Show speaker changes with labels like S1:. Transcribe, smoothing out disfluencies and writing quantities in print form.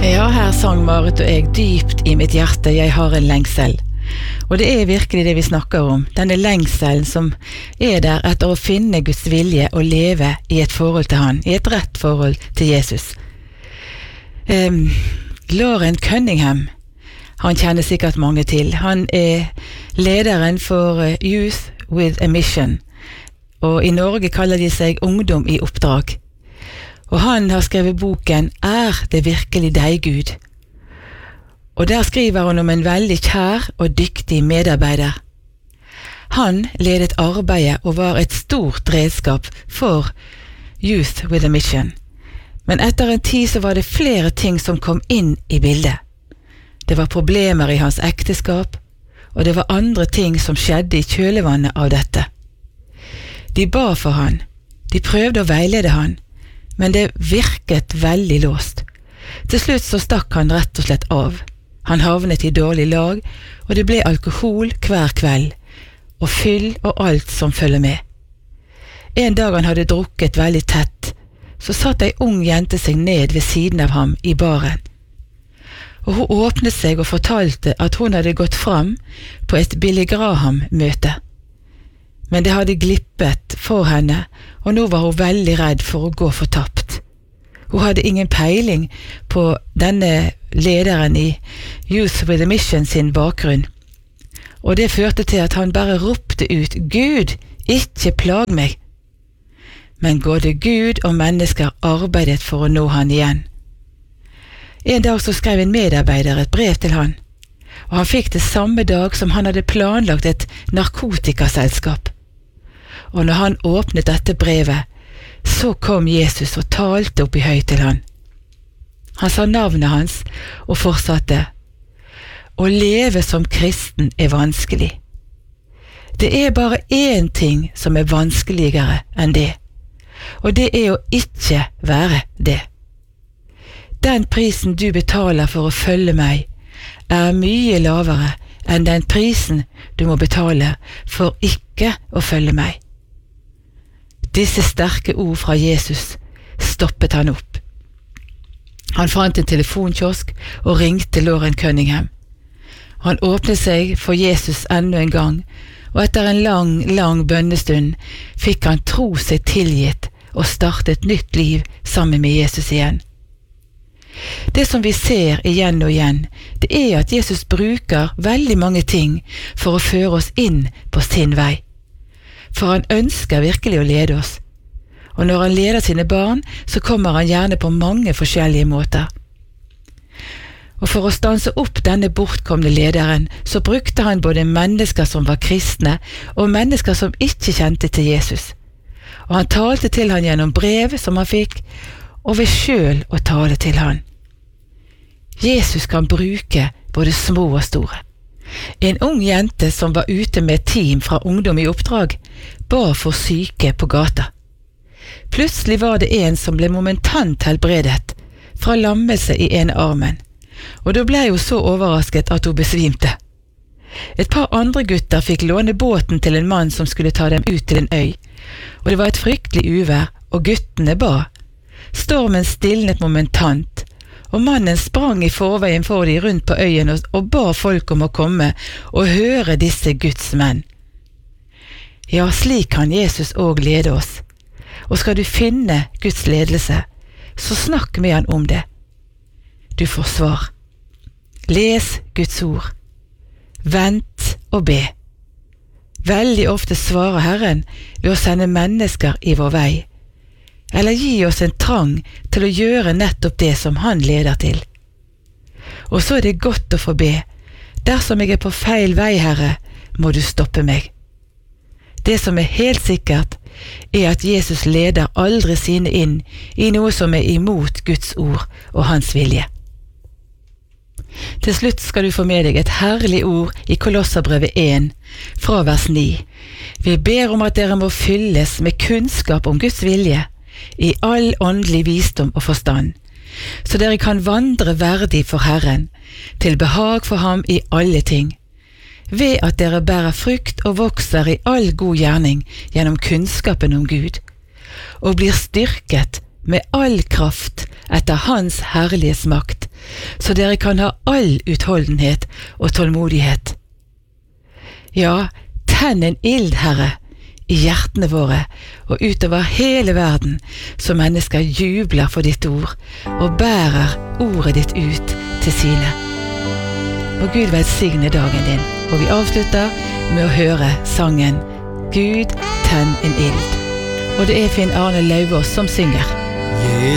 S1: Ja, her sang Marit og jeg dypt i mitt hjerte, jeg har en lengsel. Og det virkelig det vi snakker om, denne lengselen som der etter å finne Guds vilje og leve i et forhold til han, i et rett forhold til Jesus. Lauren Cunningham, han kjenner sikkert mange til. Han lederen for Youth with a Mission, og i Norge kaller de seg Ungdom i oppdrag. Og han har skrevet boken det virkelig deg, Gud? Og der skriver han om en veldig kjær og dyktig medarbeider. Han ledet arbeidet og var et stort redskap for Youth with a Mission. Men etter en tid så var det flere ting som kom inn i bildet. Det var problemer i hans ekteskap, og det var andre ting som skjedde i kjølevannet av dette. De ba for han, de prøvde å veilede han, men det virket veldig låst. Til slutt så stakk han rett og slett av. Han havnet i dårlig lag, og det ble alkohol hver kveld, og fyll og alt som følger med. En dag han hadde drukket veldig tett, så satt ei ung jente seg ned ved siden av ham i baren. Og hun åpnet seg og fortalte at hun hadde gått fram på et Billy Graham-møte. Men det hadde glippet for henne, og nå var hun veldig redd for å gå fortapt. Hun hadde ingen peiling på denne lederen i Youth with a Mission sin bakgrunn, og det førte til at han bare ropte ut, «Gud, ikke plag meg!» Men både Gud og mennesker arbeidet for å nå han igjen. En dag så skrev en medarbeider et brev til han, og han fikk det samme dag som han hadde planlagt et narkotikaselskap. Og når han åpnet dette brevet, så kom Jesus og talte opp i høyt til han. Han sa navnet hans og fortsatte, «Å leve som kristen vanskelig. Det bare én ting som vanskeligere enn det, og det å ikke være det. Den prisen du betaler for å følge meg, mye lavere enn den prisen du må betale for ikke å følge meg.» Disse sterke ord fra Jesus stoppet han opp. Han fant en telefonkiosk og ringte Lauren Cunningham. Han åpnet seg for Jesus enda en gang, og etter en lang bønnestund fikk han tro seg tilgitt og starte et nytt liv sammen med Jesus igjen. Det som vi ser igjen og igjen, det at Jesus bruker veldig mange ting for å føre oss inn på sin vei. For han ønsker virkelig å lede oss. Og når han leder sine barn, så kommer han gjerne på mange forskjellige måter. Og for å stanse opp denne bortkomne lederen, så brukte han både mennesker som var kristne, og mennesker som ikke kjente til Jesus. Og han talte til han gjennom brev som han fikk, og ved selv å tale til han. Jesus kan bruke både små og store. En ung jente som var ute med et team fra Ungdom i oppdrag, ba for syke på gata. Plutselig var det en som ble momentant helbredet fra lammelse i ene armen, og da ble hun så overrasket at hun besvimte. Et par andre gutter fikk låne båten til en mann som skulle ta dem ut til en øy, og det var et fryktelig uvær, og guttene ba. Stormen stilnet momentant, og mannen sprang i forveien for de rundt på øyen og ba folk om å komme og høre disse Guds menn. Ja, slik kan Jesus også lede oss. Og skal du finne Guds ledelse, så snakk med han om det. Du får svar. Les Guds ord. Vent og be. Veldig ofte svarer Herren ved å sende mennesker i vår vei, eller gi oss en trang til å gjøre nettopp det som han leder til. Og så det godt å få be. Dersom jeg på feil vei, Herre, må du stoppe meg. Det som helt sikkert at Jesus leder aldri sine inn i noe som imot Guds ord og hans vilje. Til slutt skal du få med deg et herlig ord i Kolosserbrevet 1, fra vers 9. Vi ber om at dere må fylles med kunnskap om Guds vilje, i all åndelig visdom og forstand, så dere kan vandre verdig for Herren, til behag for ham i alle ting, ved at dere bærer frukt og vokser i all god gjerning gjennom kunnskapen om Gud, og blir styrket med all kraft etter hans herlighetsmakt så dere kan ha all utholdenhet og tålmodighet. Ja, tenn en ild, Herre, i hjertene våre og utover hele verden, så mennesker jubler for ditt ord og bærer ordet ditt ut til sine. Og Gud velsigne dagen din, og vi avslutter med å høre sangen Gud, tenn en ild. Og det er Finn Arne Lauvås som synger.